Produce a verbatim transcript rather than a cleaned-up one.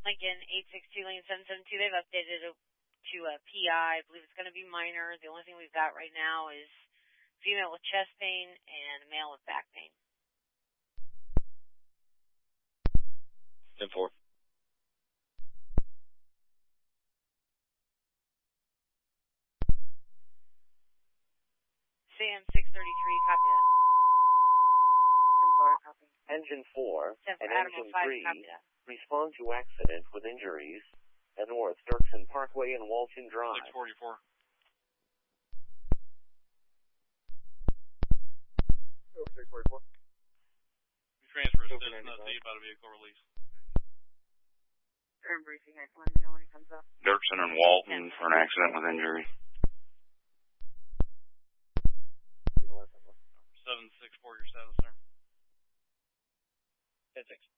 Lincoln eight six two, Lane seven seven two, they've updated it to a P I. I believe it's going to be minor. The only thing we've got right now is female with chest pain and male with back pain. ten four. Sam six thirty-three, copy that. ten four, copy. Engine four ten and Animal Engine five, three copy that. respond to accident with injuries at North Dirksen Parkway and Walton Drive. six forty-four. Over six forty-four. You transfer assistance to see about a vehicle release. Turn briefing, I can let me know when he comes up. Dirksen and Walton for an accident with injury. seven six four, your status, sir. ten six.